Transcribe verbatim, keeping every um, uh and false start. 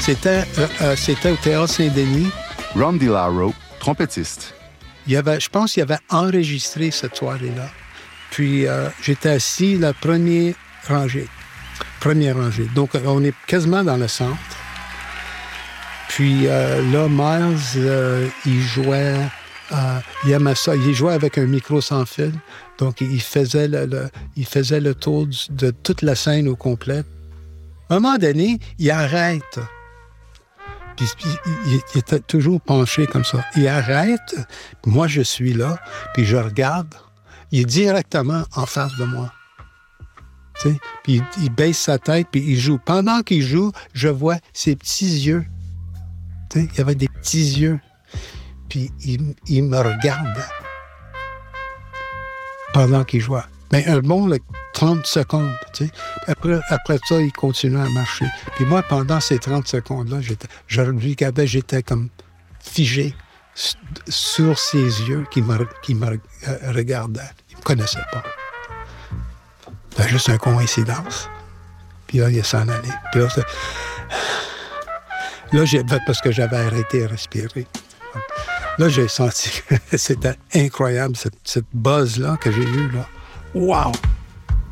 C'était, euh, euh, c'était au Théâtre Saint-Denis. Ron DiLauro, trompettiste. Il y avait, je pense qu'il avait enregistré cette soirée-là. Puis, euh, j'étais assis la première rangée. Première rangée. Donc, on est quasiment dans le centre. Puis euh, là, Miles, euh, il jouait... Euh, il aimait ça. Il jouait avec un micro sans fil. Donc, il faisait le, le, il faisait le tour du, de toute la scène au complet. À un moment donné, il arrête. Puis, il, il, il était toujours penché comme ça. Il arrête. Moi, je suis là. Puis, je regarde. Il est directement en face de moi. Tu sais? Puis, il, il baisse sa tête, puis il joue. Pendant qu'il joue, je vois ses petits yeux. Tu sais? Il y avait des petits yeux. Puis, il, il me regarde pendant qu'il jouait. Mais un bon là, trente secondes, tu sais. Après, après ça, il continuait à marcher. Puis moi, pendant ces trente secondes-là, j'étais, je regardais, j'étais comme figé sur ses yeux qui me, qui me euh, regardaient. Il ne me connaissait pas. C'était juste une coïncidence. Puis là, il s'en allait. Puis là, là j'ai, parce que j'avais arrêté de respirer. Là, j'ai senti que c'était incroyable, cette, cette buzz-là que j'ai eue, là. Wow!